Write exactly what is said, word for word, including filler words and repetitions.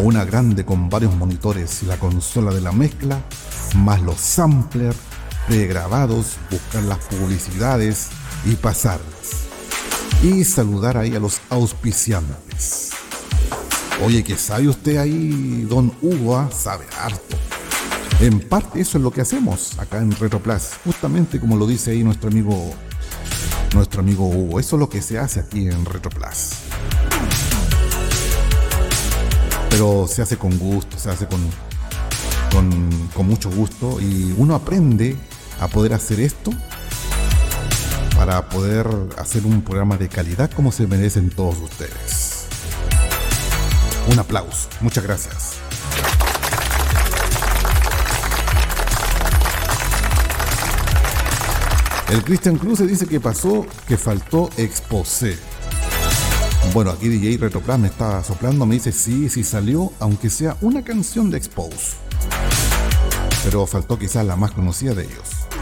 una grande con varios monitores y la consola de la mezcla, más los samplers pregrabados, buscar las publicidades y pasarlas. Y saludar ahí a los auspiciantes. Oye, ¿qué sabe usted ahí, don Hugo? ¿Ah? Sabe harto. En parte eso es lo que hacemos acá en RetroPlus, justamente como lo dice ahí nuestro amigo, nuestro amigo Hugo. Eso es lo que se hace aquí en RetroPlus. Pero se hace con gusto, se hace con, con, con mucho gusto, y uno aprende a poder hacer esto para poder hacer un programa de calidad como se merecen todos ustedes. Un aplauso, muchas gracias. El Cristian Cruz dice que pasó, que faltó Exposé. Bueno, aquí D J RetroPlus me está soplando, me dice sí, sí salió, aunque sea una canción de Expose. Pero faltó quizás la más conocida de ellos.